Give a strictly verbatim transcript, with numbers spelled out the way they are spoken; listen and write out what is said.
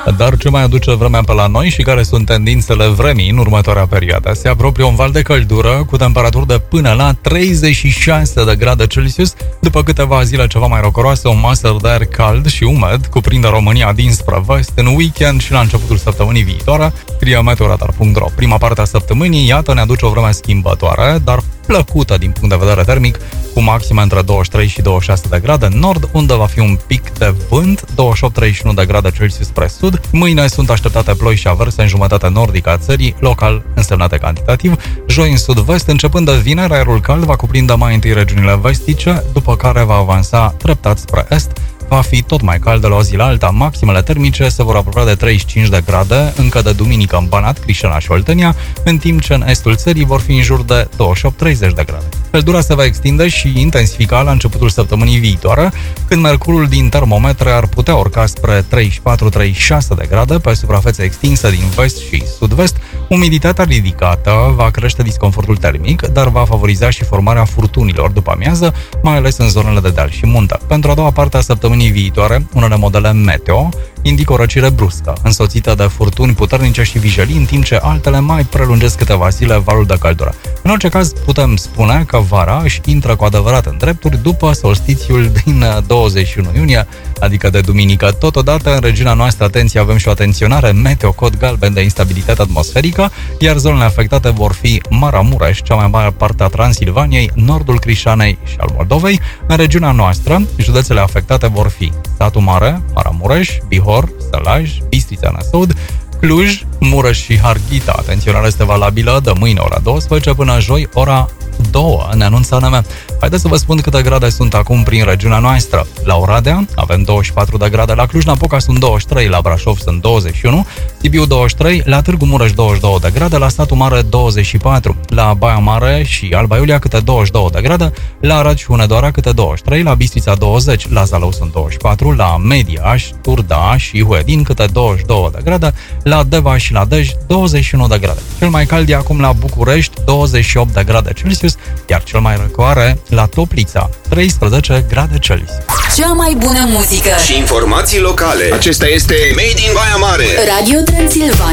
Dar ce mai aduce vremea pe la noi și care sunt tendințele vremii în următoarea perioadă? Se apropie un val de căldură cu temperaturi de până la treizeci și șase de grade Celsius. După câteva zile ceva mai rocoroase, un maser de aer cald și umed cuprinde România dinspre vest în weekend și la începutul săptămânii viitoare, scrie meteoradar punct ro. Prima parte a săptămânii, iată, ne aduce o vreme schimbătoare, dar plăcută din punct de vedere termic, cu maxime între douăzeci și trei și douăzeci și șase de grade în nord, unde va fi un pic de vânt, douăzeci și opt treizeci și unu de grade Celsius spre sud. Mâine sunt așteptate ploi și averse în jumătatea nordică a țării, local însemnate cantitativ. Joi în sud-vest, începând de vineri, aerul cald va cuprinde mai întâi regiunile vestice, după care va avansa treptat spre est. Va fi tot mai cald de la o zi la alta. Maximele termice se vor apropia de treizeci și cinci de grade, încă de duminică în Banat, Crișana și Oltenia, în timp ce în estul țării vor fi în jur de douăzeci și opt treizeci de grade. Căldura se va extinde și intensifica la începutul săptămânii viitoare, când mercurul din termometre ar putea urca spre treizeci și patru treizeci și șase de grade pe suprafețe extinse din vest și sud-vest. Umiditatea ridicată va crește disconfortul termic, dar va favoriza și formarea furtunilor după amiază, mai ales în zonele de deal și munte. Pentru a doua parte a săptămânii viitoare, unele modele meteo indică o răcire bruscă, însoțită de furtuni puternice și vijelii, în timp ce altele mai prelungesc câteva zile valul de căldură. În orice caz, putem spune că vara își intră cu adevărat în drepturi după solstițiul din douăzeci și unu iunie, adică de duminică. Totodată, în regiunea noastră, atenție, avem și o atenționare meteo cod galben de instabilitate atmosferică, iar zonele afectate vor fi Maramureș, cea mai mare parte a Transilvaniei, nordul Crișanei și al Moldovei. În regiunea noastră, județele afectate vor fi Satu Mare, Maramureș, Bihor, Sălaj, Bistrița, Năsăud, Cluj, Mureș și Harghita. Atenționarea este valabilă de mâine ora douăsprezece până joi ora două, ne anunță A N M. Haideți să vă spun câte grade sunt acum prin regiunea noastră. La Oradea avem douăzeci și patru de grade, la Cluj-Napoca sunt douăzeci și trei, la Brașov sunt douăzeci și unu, Sibiu douăzeci și trei, la Târgu Mureș douăzeci și două de grade, la Satu Mare douăzeci și patru, la Baia Mare și Alba Iulia câte douăzeci și două de grade, la Arad și Hunedoara câte douăzeci și trei, la Bistrița douăzeci, la Zalău sunt douăzeci și patru, la Mediaș, Turda și Huedin câte douăzeci și două de grade, la Deva și la Dej douăzeci și unu de grade. Cel mai cald e acum la București, douăzeci și opt de grade Celsius, iar cel mai răcoare la Toplița, treisprezece grade Celsius. Cea mai bună muzică și informații locale. Acesta este Made in Baia Mare. Radio Transilvania.